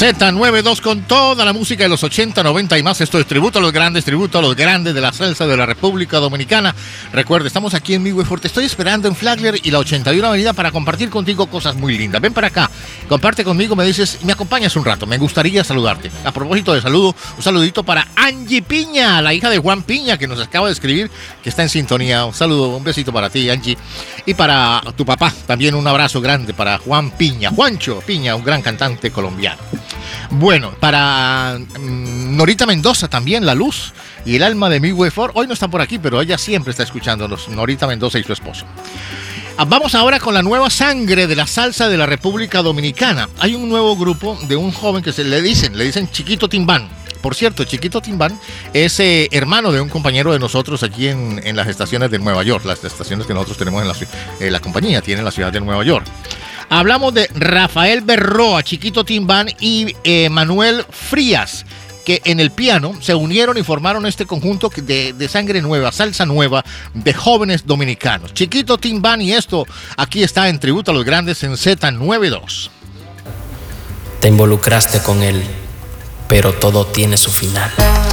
Z92 con toda la música de los 80, 90 y más. Esto es tributo a los grandes de la salsa de la República Dominicana. Recuerda, estamos aquí en Midway Fort. Te estoy esperando en Flagler y la 81 Avenida para compartir contigo cosas muy lindas. Ven para acá, comparte conmigo, me dices, me acompañas un rato. Me gustaría saludarte. A propósito de saludo, un saludito para Angie Piña, la hija de Juan Piña, que nos acaba de escribir, que está en sintonía. Un saludo, un besito para ti, Angie. Y para tu papá, también un abrazo grande para Juan Piña. Juancho Piña, un gran cantante colombiano. Bueno, para Norita Mendoza también, la luz y el alma de Midway Fort. Hoy no está por aquí, pero ella siempre está escuchándonos, Norita Mendoza y su esposo. Vamos ahora con la nueva sangre de la salsa de la República Dominicana. Hay un nuevo grupo de un joven que le dicen Chiquito Timbán. Por cierto, Chiquito Timbán es hermano de un compañero de nosotros aquí en las estaciones de Nueva York, las estaciones que nosotros tenemos en la compañía tiene en la ciudad de Nueva York. Hablamos de Rafael Berroa, Chiquito Timbán y Manuel Frías, que en el piano se unieron y formaron este conjunto de sangre nueva, salsa nueva, de jóvenes dominicanos. Chiquito Timbán, y esto aquí está en Tributo a los Grandes en Z92. Te involucraste con él, pero todo tiene su final.